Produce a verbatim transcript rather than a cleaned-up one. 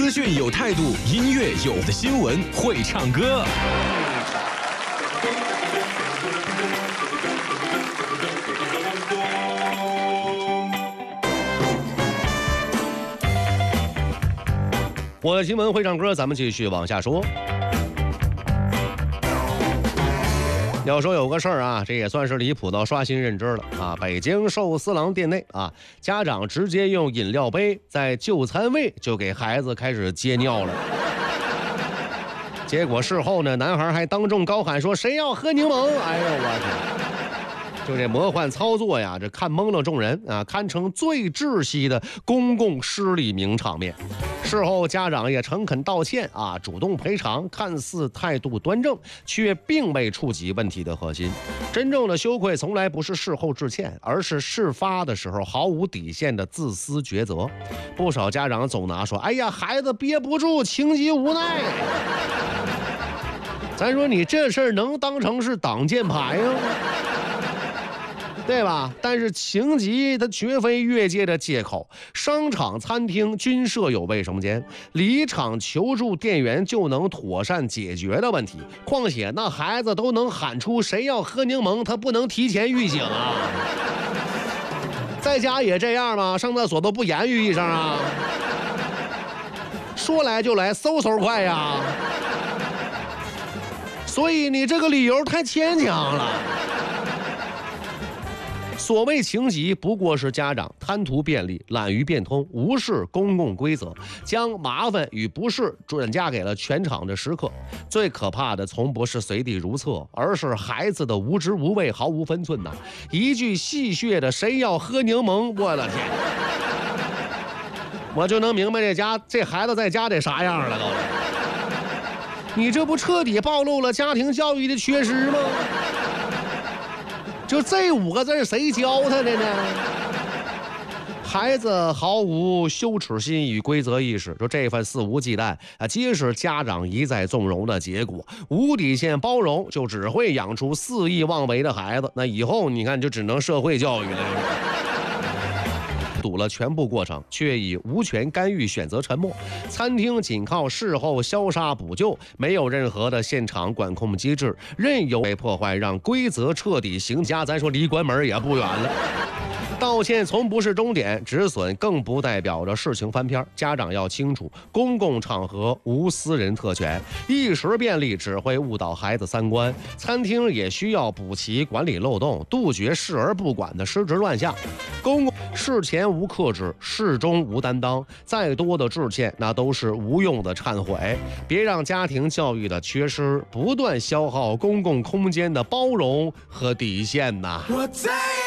资讯有态度，音乐有的新闻会唱歌。我的新闻会唱歌，咱们继续往下说。要说有个事儿啊，这也算是离谱到刷新认知了啊！北京寿司郎店内啊，家长直接用饮料杯在就餐位就给孩子开始接尿了。结果事后呢，男孩还当众高喊说：“谁要喝柠檬？”哎呦我天！就这魔幻操作呀，这看懵了众人啊，堪称最窒息的公共失礼名场面。事后家长也诚恳道歉啊，主动赔偿，看似态度端正，却并未触及问题的核心。真正的羞愧从来不是事后致歉，而是事发的时候毫无底线的自私抉择。不少家长总拿说：“哎呀，孩子憋不住，情急无奈。”咱说你这事儿能当成是挡箭牌呀？对吧？但是情急它绝非越界的借口，商场餐厅均设有卫生间，离场求助店员就能妥善解决的问题。况且那孩子都能喊出谁要喝柠檬，他不能提前预警啊？在家也这样吗？上厕所都不言语一声啊？说来就来，嗖嗖快呀！所以你这个理由太牵强了。所谓情急，不过是家长贪图便利，懒于变通，无视公共规则，将麻烦与不适转嫁给了全场的食客。最可怕的从不是随地如厕，而是孩子的无知无畏，毫无分寸呐！一句戏谑的谁要喝柠檬，我的天！我就能明白这家这孩子在家得啥样了都。你这不彻底暴露了家庭教育的缺失吗？就这五个字谁教他的呢？孩子毫无羞耻心与规则意识，就这份肆无忌惮啊，皆是家长一再纵容的结果。无底线包容就只会养出肆意妄为的孩子，那以后你看就只能社会教育了。堵了全部过程，却以无权干预选择沉默。餐厅仅靠事后消杀补救，没有任何的现场管控机制，任由被破坏，让规则彻底行家，咱说离关门也不远了。道歉从不是终点，止损更不代表着事情翻篇。家长要清楚，公共场合无私人特权，一时便利只会误导孩子三观。餐厅也需要补齐管理漏洞，杜绝视而不管的失职乱象。公共事前无克制，事中无担当，再多的致歉那都是无用的忏悔。别让家庭教育的缺失不断消耗公共空间的包容和底线呐。我再